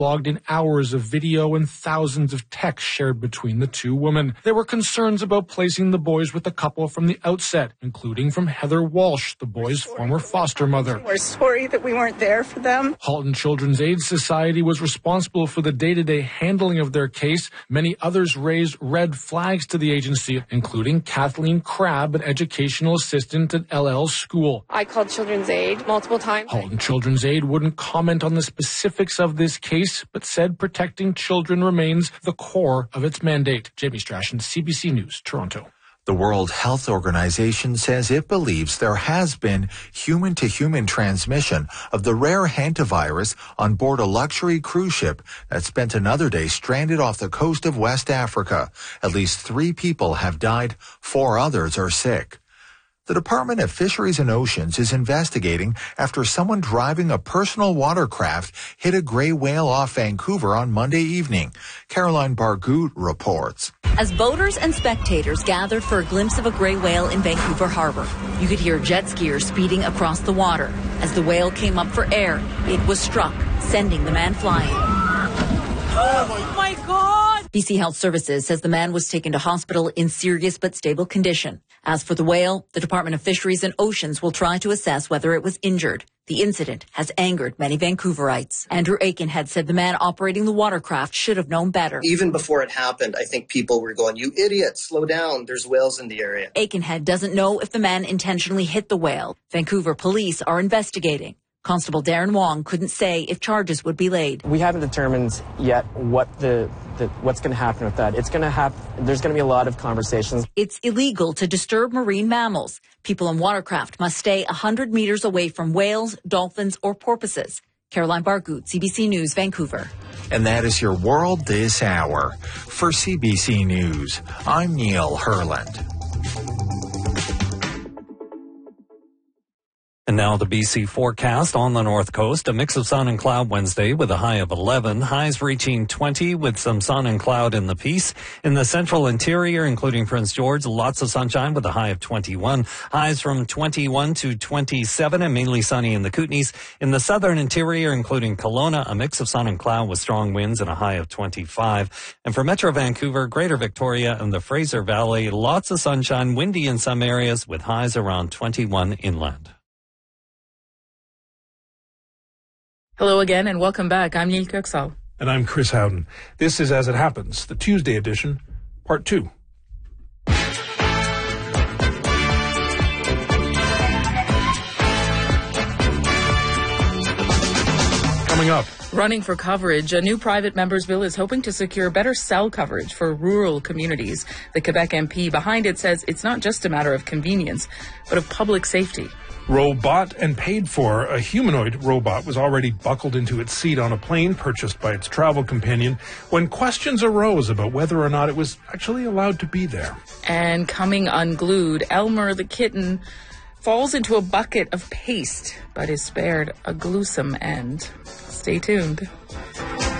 logged in hours of video and thousands of texts shared between the two women. There were concerns about placing the boys with the couple from the outset, including from Heather Walsh, the boys' former foster mother. We're sorry that we weren't there for them. Halton Children's Aid Society was responsible for the day-to-day handling of their case. Many others raised red flags to the agency, including Kathleen Crabb, an educational assistant at LL's school. I called Children's Aid multiple times. Halton Children's Aid wouldn't comment on the specifics of this case, but said protecting children remains the core of its mandate. Jamie Strachan, CBC News, Toronto. The World Health Organization says it believes there has been human-to-human transmission of the rare hantavirus on board a luxury cruise ship that spent another day stranded off the coast of West Africa. At least 3 people have died, 4 others are sick. The Department of Fisheries and Oceans is investigating after someone driving a personal watercraft hit a gray whale off Vancouver on Monday evening. Caroline Bargout reports. As boaters and spectators gathered for a glimpse of a gray whale in Vancouver Harbor, you could hear jet skiers speeding across the water. As the whale came up for air, it was struck, sending the man flying. Oh my God! BC Health Services says the man was taken to hospital in serious but stable condition. As for the whale, the Department of Fisheries and Oceans will try to assess whether it was injured. The incident has angered many Vancouverites. Andrew Aikenhead said the man operating the watercraft should have known better. Even before it happened, I think people were going, "You idiot, slow down, there's whales in the area." Aikenhead doesn't know if the man intentionally hit the whale. Vancouver police are investigating. Constable Darren Wong couldn't say if charges would be laid. We haven't determined yet what's going to happen with that. There's going to be a lot of conversations. It's illegal to disturb marine mammals. People in watercraft must stay 100 meters away from whales, dolphins, or porpoises. Caroline Bargout, CBC News, Vancouver. And that is your world this hour. For CBC News, I'm Neil Herland. And now the BC forecast on the north coast. A mix of sun and cloud Wednesday with a high of 11. Highs reaching 20 with some sun and cloud in the Peace. In the central interior, including Prince George, lots of sunshine with a high of 21. Highs from 21 to 27 and mainly sunny in the Kootenays. In the southern interior, including Kelowna, a mix of sun and cloud with strong winds and a high of 25. And for Metro Vancouver, Greater Victoria and the Fraser Valley, lots of sunshine, windy in some areas with highs around 21 inland. Hello again and welcome back. I'm Neil Kirksall. And I'm Chris Howden. This is As It Happens, the Tuesday edition, Part 2. Coming up. Running for coverage, a new private member's bill is hoping to secure better cell coverage for rural communities. The Quebec MP behind it says it's not just a matter of convenience, but of public safety. Robot and paid for, a humanoid robot was already buckled into its seat on a plane purchased by its travel companion when questions arose about whether or not it was actually allowed to be there. And coming unglued, Elmer the kitten falls into a bucket of paste, but is spared a gruesome end. Stay tuned.